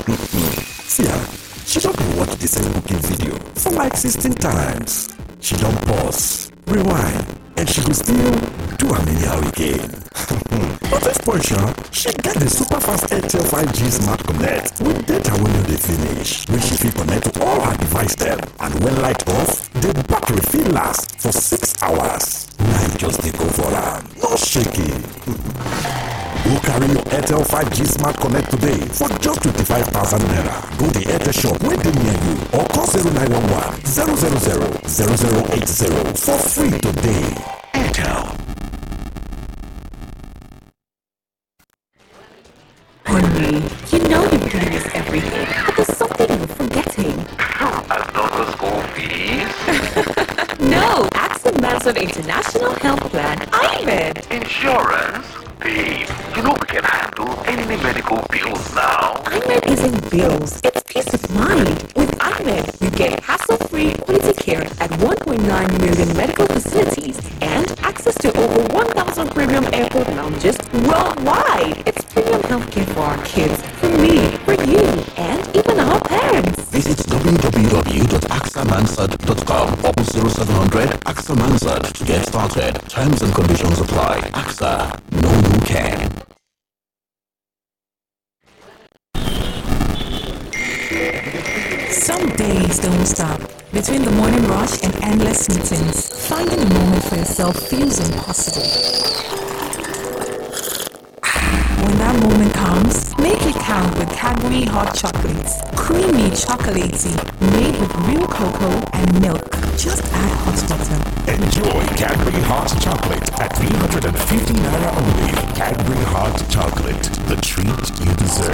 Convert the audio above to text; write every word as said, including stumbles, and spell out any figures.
See her, she don't watch the same cooking video for like sixteen times. She don't pause, rewind, and she will still do am anyhow again. But this portion, she get the super fast Airtel five G Smart Connect with data when you dey finish, wey she fit connect to all her device dem, and when light off, the battery fit last for six hours. Now you just dey go for am, no shaking. Go carry your Airtel five G Smart Connect today for just twenty-five thousand naira. Go to Airtel shop wey dey near you or call zero nine one one zero zero zero zero zero eight zero for free today. Airtel. Henry, you know you're doing this every day, but there's something you're forgetting. Another school fees? No, AXA Massive International Health Plan, I M E D. Insurance? Babe, you know we can handle any medical bills now. I M E D isn't bills, it's peace of mind. With I M E D, you get hassle-free quality care at one point nine million medical facilities and access to over one thousand premium airport lounges worldwide. It's premium healthcare for our kids, for me, for you, and even our parents. Visit w w w dot axa mansard dot com or zero seven hundred AXA Mansard to get started. Terms and conditions apply. AXA, know you can. Some days don't stop. Between the morning rush and endless meetings, finding a moment for yourself feels impossible. When that moment comes, make it count with Cadbury Hot Chocolates. Creamy chocolatey, made with real cocoa and milk. Just add hot water. Enjoy Cadbury Hot Chocolate at three hundred fifty naira only. Cadbury Hot Chocolate, the treat you deserve.